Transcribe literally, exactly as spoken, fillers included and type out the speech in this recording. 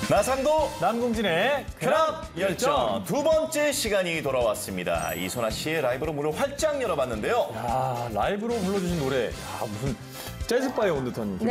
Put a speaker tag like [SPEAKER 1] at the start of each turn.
[SPEAKER 1] 나상도
[SPEAKER 2] 남궁진의
[SPEAKER 1] 쾌락 열정 두 번째 시간이 돌아왔습니다. 이소나 씨의 라이브로 문을 활짝 열어봤는데요.
[SPEAKER 2] 야, 라이브로 불러주신 노래, 야, 무슨 재즈바에 온 듯한 기분.